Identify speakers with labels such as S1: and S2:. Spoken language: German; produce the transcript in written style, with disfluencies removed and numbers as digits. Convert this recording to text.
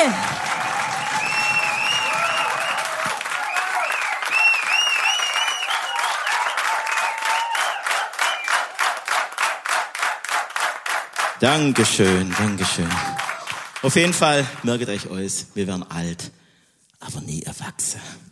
S1: singen.
S2: Dankeschön, Dankeschön. Auf jeden Fall, merkt euch aus, wir werden alt, aber nie erwachsen.